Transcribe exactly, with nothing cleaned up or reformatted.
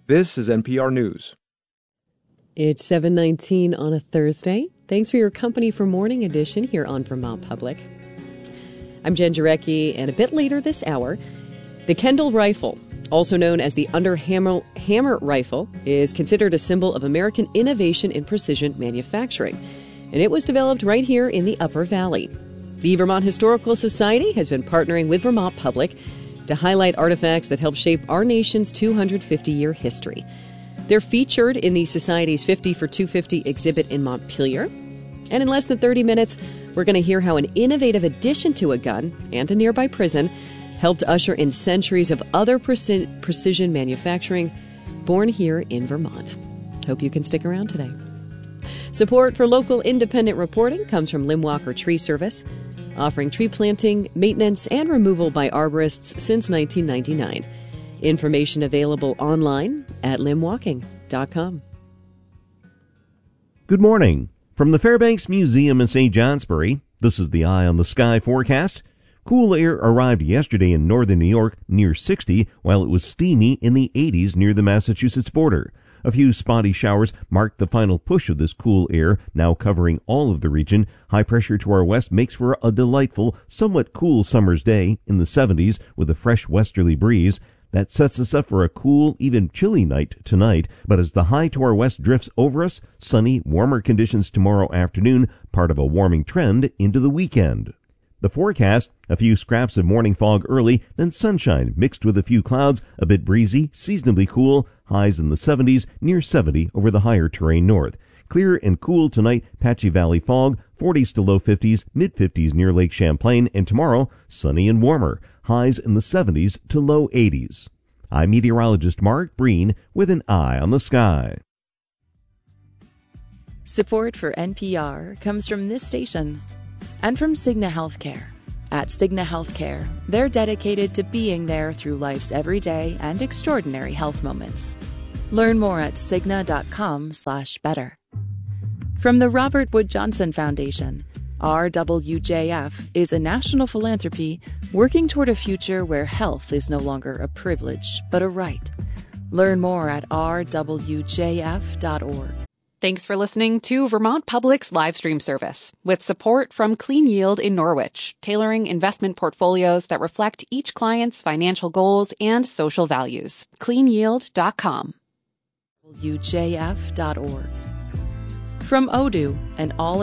This is N P R News. It's seven nineteen on a Thursday. Thanks for your company for Morning Edition here on Vermont Public. I'm Jen Jarecki, and a bit later this hour, the Kendall rifle, also known as the Under Hammer, Hammer rifle, is considered a symbol of American innovation in precision manufacturing, and it was developed right here in the Upper Valley. The Vermont Historical Society has been partnering with Vermont Public to highlight artifacts that help shape our nation's two hundred fifty year history. They're featured in the Society's fifty for two fifty exhibit in Montpelier. And in less than thirty minutes, we're going to hear how an innovative addition to a gun and a nearby prison helped usher in centuries of other preci- precision manufacturing born here in Vermont. Hope you can stick around today. Support for local independent reporting comes from Lim Walker Tree Service, offering tree planting, maintenance, and removal by arborists since nineteen ninety-nine. Information available online at lim walking dot com. Good morning. From the Fairbanks Museum in Saint Johnsbury, this is the Eye on the Sky forecast. Cool air arrived yesterday in northern New York near sixty, while it was steamy in the eighties near the Massachusetts border. A few spotty showers marked the final push of this cool air, now covering all of the region. High pressure to our west makes for a delightful, somewhat cool summer's day in the seventies with a fresh westerly breeze. That sets us up for a cool, even chilly night tonight. But as the high to our west drifts over us, sunny, warmer conditions tomorrow afternoon, part of a warming trend into the weekend. The forecast, a few scraps of morning fog early, then sunshine mixed with a few clouds, a bit breezy, seasonably cool, highs in the seventies, near seventy over the higher terrain north. Clear and cool tonight, patchy valley fog, forties to low fifties, mid-fifties near Lake Champlain, and tomorrow, sunny and warmer, highs in the seventies to low eighties. I'm meteorologist Mark Breen with an eye on the sky. Support for N P R comes from this station and from Cigna Healthcare. At Cigna Healthcare, they're dedicated to being there through life's everyday and extraordinary health moments. Learn more at cigna dot com slash better. From the Robert Wood Johnson Foundation, R W J F is a national philanthropy working toward a future where health is no longer a privilege, but a right. Learn more at r w j f dot org. Thanks for listening to Vermont Public's live stream service, with support from Clean Yield in Norwich, tailoring investment portfolios that reflect each client's financial goals and social values. clean yield dot com. w j f dot org. From Odoo, an all